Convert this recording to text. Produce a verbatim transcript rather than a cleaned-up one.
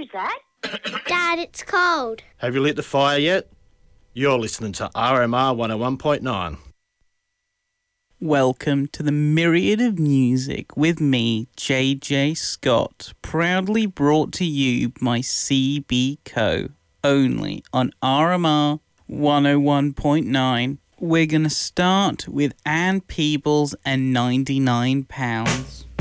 Who's that? Dad, it's cold. Have you lit the fire yet? You're listening to R M R one oh one point nine. Welcome to the myriad of music with me, J J Scott, proudly brought to you by C B Co, only on R M R one oh one point nine. We're going to start with Ann Peebles and ninety-nine pounds.